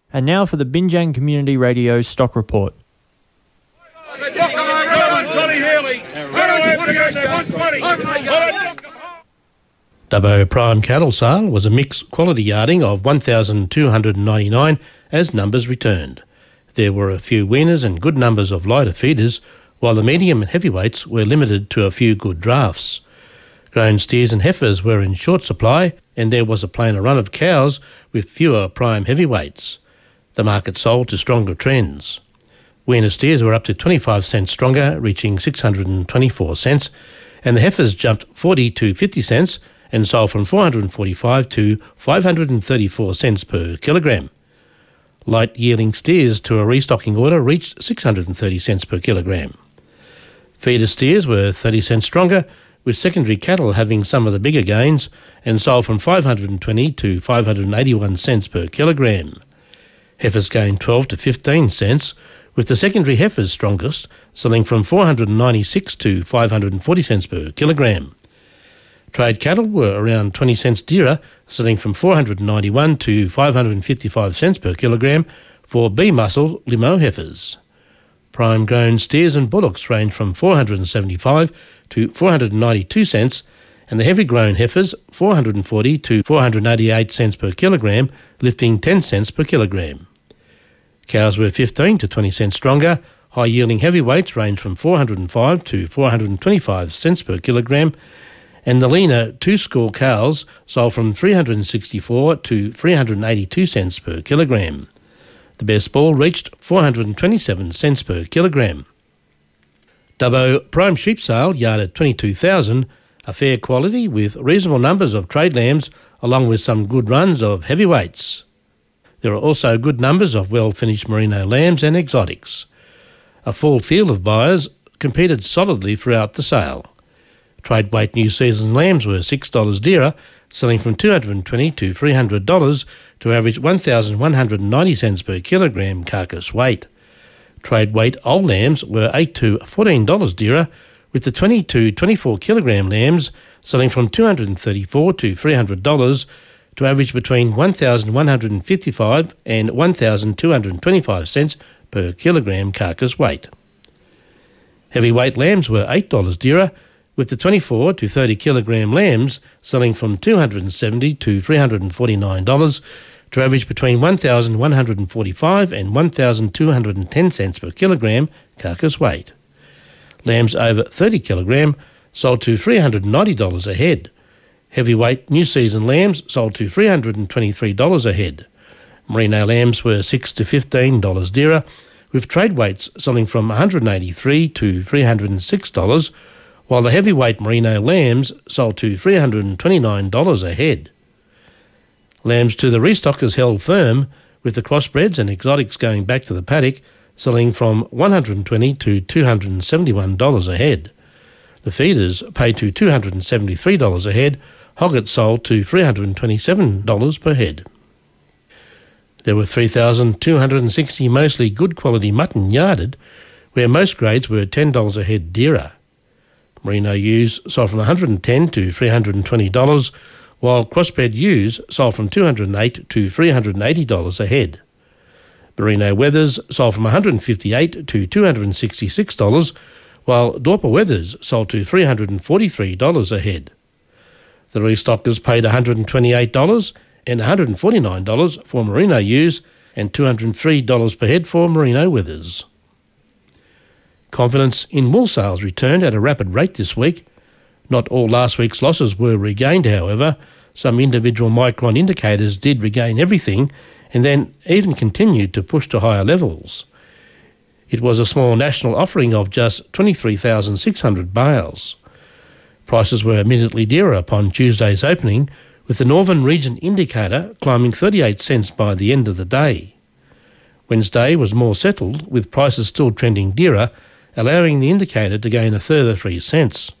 And now for the Binjang Community Radio Stock Report. Dubbo Prime Cattle Sale was a mixed quality yarding of 1,299 as numbers returned. There were a few weaners and good numbers of lighter feeders, while the medium and heavyweights were limited to a few good drafts. Grown steers and heifers were in short supply, and there was a plainer run of cows with fewer prime heavyweights. The market sold to stronger trends. Weaner steers were up to 25 cents stronger, reaching 624 cents, and the heifers jumped 40 to 50 cents and sold from 445 to 534 cents per kilogram. Light yearling steers to a restocking order reached 630 cents per kilogram. Feeder steers were 30 cents stronger, with secondary cattle having some of the bigger gains and sold from 520 to 581 cents per kilogram. Heifers gained 12 to 15 cents, with the secondary heifers strongest, selling from 496 to 540 cents per kilogram. Trade cattle were around 20 cents dearer, selling from 491 to 555 cents per kilogram for B-muscle limo heifers. Prime grown steers and bullocks range from 475 to 492 cents, and the heavy grown heifers 440 to 488 cents per kilogram, lifting 10 cents per kilogram. Cows were 15 to 20 cents stronger. High yielding heavyweights range from 405 to 425 cents per kilogram, and the leaner two-score cows sold from 364 to 382 cents per kilogram. The best bull reached 427 cents per kilogram. Dubbo Prime Sheep Sale yarded 22,000, a fair quality with reasonable numbers of trade lambs along with some good runs of heavyweights. There are also good numbers of well-finished merino lambs and exotics. A full field of buyers competed solidly throughout the sale. Trade weight new season lambs were $6 dearer, selling from $220 to $300 to average 1,190 cents per kilogram carcass weight. Trade weight old lambs were $8 to $14 dearer, with the 20 to 24 kilogram lambs selling from $234 to $300 to average between 1,155 and 1,225 cents per kilogram carcass weight. Heavyweight lambs were $8 dearer, with the 24 to 30 kilogram lambs selling from $270 to $349 to average between 1,145 and 1,210 cents per kilogram carcass weight. Lambs over 30 kilogram sold to $390 a head. Heavyweight new season lambs sold to $323 a head. Merino lambs were $6 to $15 dearer, with trade weights selling from $183 to $306, while the heavyweight merino lambs sold to $329 a head. Lambs to the restockers held firm, with the crossbreds and exotics going back to the paddock, selling from $120 to $271 a head. The feeders paid to $273 a head. Hoggets sold to $327 per head. There were 3,260 mostly good quality mutton yarded, where most grades were $10 a head dearer. Merino ewes sold from $110 to $320, while crossbred ewes sold from $208 to $380 a head. Merino wethers sold from $158 to $266, while Dorper wethers sold to $343 a head. The restockers paid $128 and $149 for merino ewes and $203 per head for merino wethers. Confidence in wool sales returned at a rapid rate this week. Not all last week's losses were regained, however. Some individual micron indicators did regain everything and then even continued to push to higher levels. It was a small national offering of just 23,600 bales. Prices were immediately dearer upon Tuesday's opening, with the Northern Region indicator climbing 38 cents by the end of the day. Wednesday was more settled, with prices still trending dearer, allowing the indicator to gain a further 3 cents.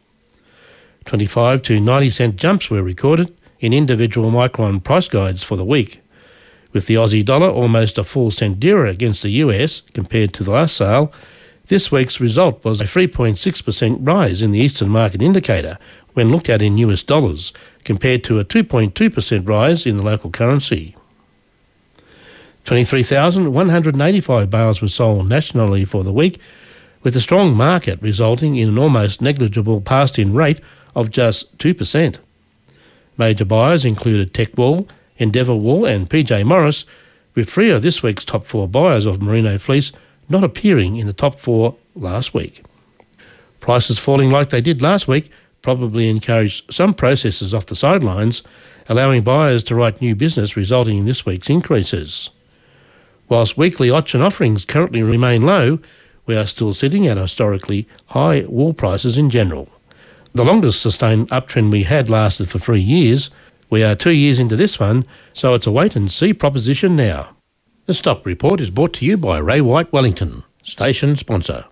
25 to 90 cent jumps were recorded in individual micron price guides for the week, with the Aussie dollar almost a full cent dearer against the US compared to the last sale. This week's result was a 3.6% rise in the Eastern Market Indicator when looked at in US dollars, compared to a 2.2% rise in the local currency. 23,185 bales were sold nationally for the week, with the strong market resulting in an almost negligible passed-in rate of just 2%. Major buyers included Tech Wool, Endeavour Wool and PJ Morris, with 3 of this week's top 4 buyers of merino fleece not appearing in the top 4 last week. Prices falling like they did last week probably encouraged some processors off the sidelines, allowing buyers to write new business, resulting in this week's increases. Whilst weekly auction offerings currently remain low, we are still sitting at historically high wool prices in general. The longest sustained uptrend we had lasted for 3 years. We are 2 years into this one, so it's a wait-and-see proposition now. The Stock Report is brought to you by Ray White Wellington, station sponsor.